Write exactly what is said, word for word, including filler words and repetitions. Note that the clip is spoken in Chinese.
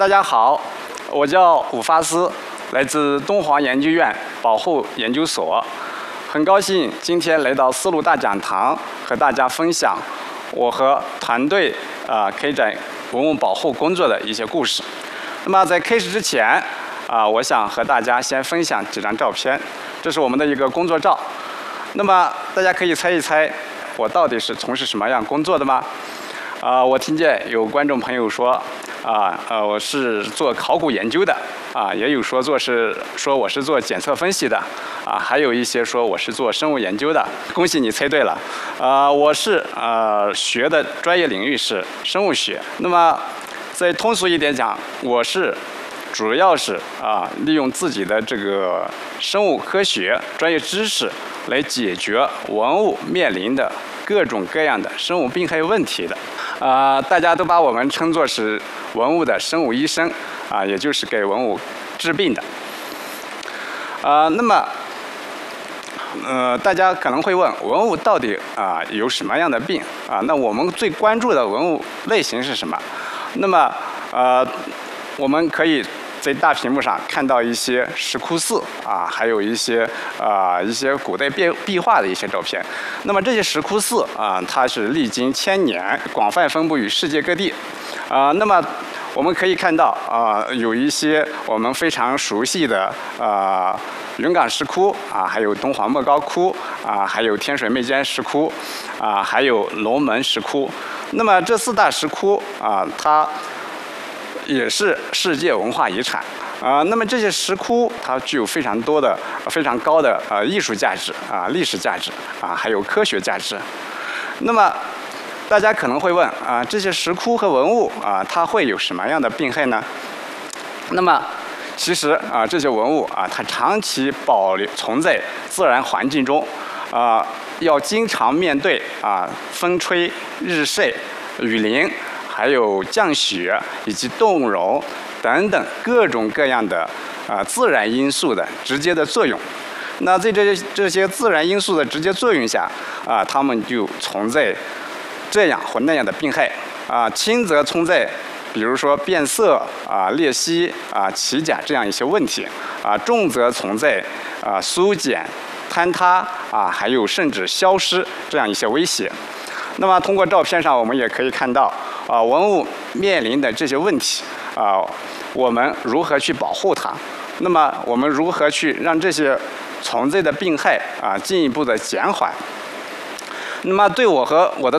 大家好，我叫伍发思，来自东华研究院保护研究所，很高兴今天来到丝路大讲堂，和大家分享我和团队啊、呃、开展文物保护工作的一些故事。那么在开始之前啊、呃，我想和大家先分享几张照片，这是我们的一个工作照。那么大家可以猜一猜，我到底是从事什么样工作的吗？啊、呃，我听见有观众朋友说，啊，呃，我是做考古研究的，啊，也有说做是说我是做检测分析的，啊，还有一些说我是做生物研究的。恭喜你猜对了，啊，我是呃学的专业领域是生物学。那么再通俗一点讲，我是主要是啊利用自己的这个生物科学专业知识来解决文物面临的各种各样的生物病害问题的。啊、呃，大家都把我们称作是文物的生物医生，啊、呃，也就是给文物治病的。啊、呃，那么，呃，大家可能会问，文物到底啊、呃、有什么样的病啊、呃？那我们最关注的文物类型是什么？那么，呃，我们可以在大屏幕上看到一些石窟寺啊，还有一些啊、呃、一些古代壁壁画的一些照片。那么这些石窟寺啊，它是历经千年，广泛分布于世界各地。啊、呃，那么我们可以看到啊、呃，有一些我们非常熟悉的啊、呃、云冈石窟啊，还有东黄莫高窟啊，还有天水妹尖石窟啊，还有龙门石窟。那么这四大石窟啊，它也是世界文化遗产啊、呃。那么这些石窟它具有非常多的、非常高的呃艺术价值啊、历史价值啊，还有科学价值。那么大家可能会问啊，这些石窟和文物啊，它会有什么样的病害呢？那么其实啊，这些文物啊，它长期保留存在自然环境中啊，要经常面对啊风吹日晒、雨淋，还有降雪以及冻融等等各种各样的啊自然因素的直接的作用。那在这这些自然因素的直接作用下啊，它们就存在这样或那样的病害啊，轻则存在比如说变色啊、裂隙啊、起甲这样一些问题啊，重则存在啊缩减、坍塌啊，还有甚至消失这样一些威胁。那么通过照片上我们也可以看到啊，文物面临的这些问题啊，我们如何去保护它？那么我们如何去让这些存在的病害啊进一步的减缓？那么对我和我的